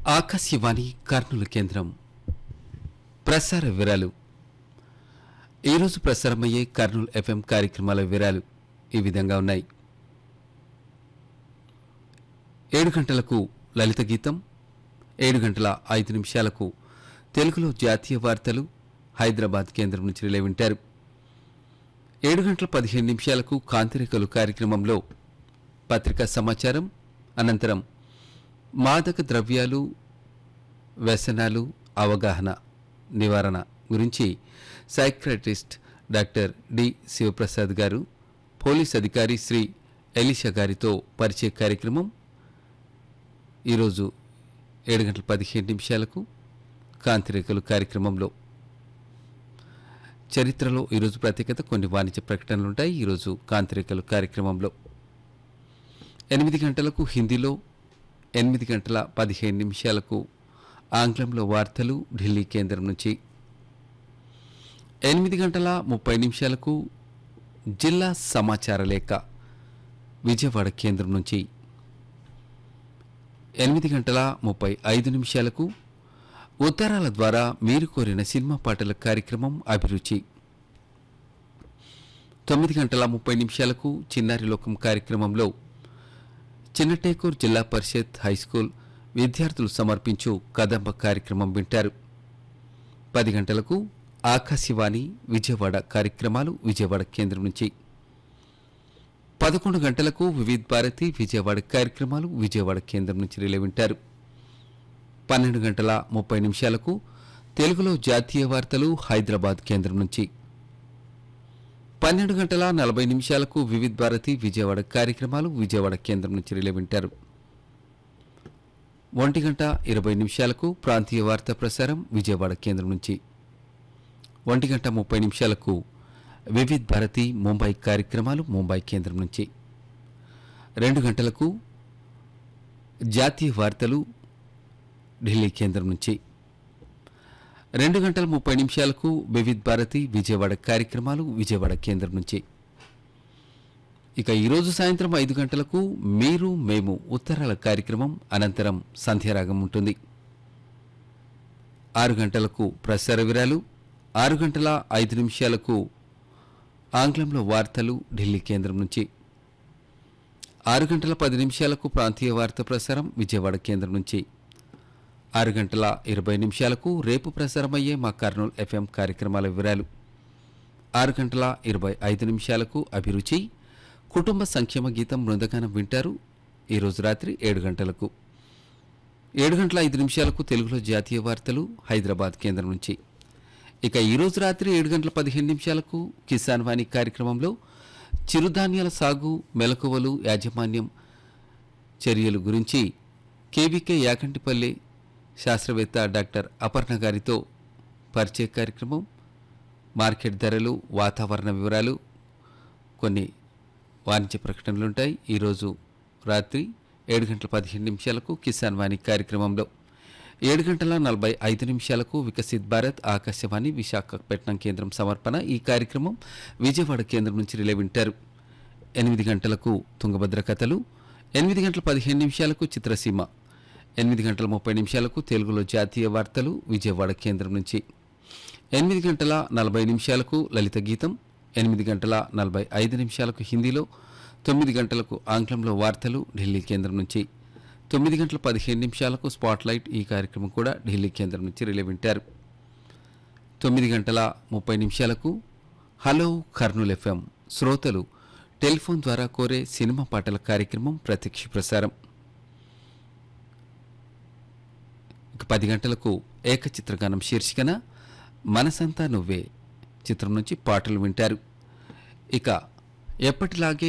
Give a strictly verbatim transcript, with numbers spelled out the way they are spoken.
ఆకాశవాణి కర్నూలు కేంద్రం ప్రసార వివరాలు. ఈరోజు ప్రసారమయ్యే కర్నూలు ఎఫ్ఎం కార్యక్రమాల వివరాలు ఈ విధంగా ఉన్నాయి. ఏడు గంటలకు లలిత గీతం, ఏడు గంటల ఐదు నిమిషాలకు తెలుగులో జాతీయ వార్తలు హైదరాబాద్ కేంద్రం నుంచి రిలే వింటారు. ఏడు గంటల పదిహేను నిమిషాలకు కాంతిరేఖలు కార్యక్రమంలో పత్రికా సమాచారం, అనంతరం మాదక ద్రవ్యాలు, వ్యసనాలు, అవగాహన, నివారణ గురించి సైక్రటిస్ట్ డాక్టర్ డి శివప్రసాద్ గారు, పోలీస్ అధికారి శ్రీ ఎలీషా గారితో పరిచయ కార్యక్రమం ఈరోజు ఏడు గంటల పదిహేను నిమిషాలకు కాంతిరేఖలు కార్యక్రమంలో. చరిత్రలో ఈరోజు ప్రత్యేకత, కొన్ని వాణిజ్య ప్రకటనలుంటాయి ఈరోజు కాంతిరేఖలు కార్యక్రమంలో. ఎనిమిది గంటలకు హిందీలో, ఎనిమిది గంటల పదిహేను నిమిషాలకు ఆంగ్లంలో వార్తలు ఢిల్లీ కేంద్రం నుంచి, ఎనిమిది గంటల ముప్పై నిమిషాలకు జిల్లా సమాచార లేఖ విజయవాడ కేంద్రం నుంచి, ఎనిమిది గంటల ముప్పై ఐదు నిమిషాలకు ఉత్తరాల ద్వారా మీరు కోరిన సినిమా పాటల కార్యక్రమం అభిరుచి, తొమ్మిది గంటల ముప్పై నిమిషాలకు చిన్నారి లోకం కార్యక్రమంలో చిన్నటేకూర్ జిల్లా పరిషత్ హైస్కూల్ విద్యార్థులు సమర్పించు కదంబ కార్యక్రమం వింటారు. పది గంటలకు ఆకాశవాణి విజయవాడ కార్యక్రమాలు విజయవాడ కేంద్రం నుంచి, పదకొండు గంటలకు వివిధ భారతి విజయవాడ కార్యక్రమాలు విజయవాడ కేంద్రం నుంచి రిలే వింటారు. పన్నెండు గంటల ముప్పై నిమిషాలకు తెలుగులో జాతీయ వార్తలు హైదరాబాద్ కేంద్రం నుంచి, పన్నెండు గంటల నలభై నిమిషాలకు వివిధ భారతి విజయవాడ కార్యక్రమాలు విజయవాడ కేంద్రం నుంచి రిలే వింటారు. ఒంటి గంట ఇరవై నిమిషాలకు ప్రాంతీయ వార్తా ప్రసారం విజయవాడ కేంద్రం నుంచి, ఒంటి గంట ముప్పై నిమిషాలకు వివిధ భారతి ముంబై కార్యక్రమాలు ముంబై కేంద్రం నుంచి, రెండు గంటలకు జాతీయ వార్తలు ఢిల్లీ కేంద్రం నుంచి, రెండు గంటల ముప్పై నిమిషాలకు వివిధ భారతి విజయవాడ కార్యక్రమాలు విజయవాడ కేంద్రం నుంచి. ఇక ఈరోజు సాయంత్రం ఐదు గంటలకు మీరు మేము ఉత్తరాల కార్యక్రమం, అనంతరం సంధ్యారాగం ఉంటుంది. ఆరు గంటలకు ప్రసార వివరాలు, ఆరు గంటల ఐదు నిమిషాలకు ఆంగ్లంలో వార్తలు ఢిల్లీ కేంద్రం నుంచి, ఆరు గంటల పది నిమిషాలకు ప్రాంతీయ వార్తా ప్రసారం విజయవాడ కేంద్రం నుంచి, ఆరు గంటల ఇరవై నిమిషాలకు రేపు ప్రసారమయ్యే మా కర్నూలు ఎఫ్ఎం కార్యక్రమాల వివరాలు, ఆరు గంటల ఇరవై ఐదు నిమిషాలకు అభిరుచి కుటుంబ సంక్షేమ గీతం బృందగానం వింటారు ఈరోజు రాత్రి ఏడు గంటలకు, ఏడు గంటల ఐదు నిమిషాలకు తెలుగులో జాతీయ వార్తలు హైదరాబాద్ కేంద్రం నుంచి. ఇక ఈరోజు రాత్రి ఏడు గంటల పదిహేను నిమిషాలకు కిసాన్ వాణి కార్యక్రమంలో చిరుధాన్యాల సాగు, మెలకువలు, యాజమాన్యం చర్యలు గురించి కేవీకే యాకంటిపల్లి శాస్త్రవేత్త డాక్టర్ అపర్ణ గారితో పరిచయ కార్యక్రమం, మార్కెట్ ధరలు, వాతావరణ వివరాలు, కొన్ని వాణిజ్య ప్రకటనలుంటాయి ఈరోజు రాత్రి ఏడు గంటల పదిహేను నిమిషాలకు కిసాన్ వాణి కార్యక్రమంలో. ఏడు గంటల నలభై ఐదు నిమిషాలకు వికసిత్ భారత్ ఆకాశవాణి విశాఖపట్నం కేంద్రం సమర్పణ. ఈ కార్యక్రమం విజయవాడ కేంద్రం నుంచి రిలే వింటారు. ఎనిమిది గంటలకు తుంగభద్ర కథలు, ఎనిమిది గంటల పదిహేను నిమిషాలకు చిత్రసీమ, ఎనిమిది గంటల ముప్పై నిమిషాలకు తెలుగులో జాతీయ వార్తలు విజయవాడ కేంద్రం నుంచి, ఎనిమిది గంటల నలభై నిమిషాలకు లలిత గీతం, ఎనిమిది గంటల నలభై ఐదు నిమిషాలకు హిందీలో, తొమ్మిది గంటలకు ఆంగ్లంలో వార్తలు ఢిల్లీ కేంద్రం నుంచి, తొమ్మిది గంటల పదిహేను నిమిషాలకు స్పాట్లైట్. ఈ కార్యక్రమం కూడా ఢిల్లీ కేంద్రం నుంచి రిలే వింటారు. తొమ్మిది గంటల ముప్పై నిమిషాలకు హలో కర్నూలు ఎఫ్ఎం శ్రోతలు టెలిఫోన్ ద్వారా కోరే సినిమా పాటల కార్యక్రమం ప్రత్యక్ష ప్రసారం. ఇక పది గంటలకు ఏకచిత్రగానం శీర్షికన మనసంతా నువ్వే చిత్రం నుంచి పాటలు వింటారు. ఇక ఎప్పటిలాగే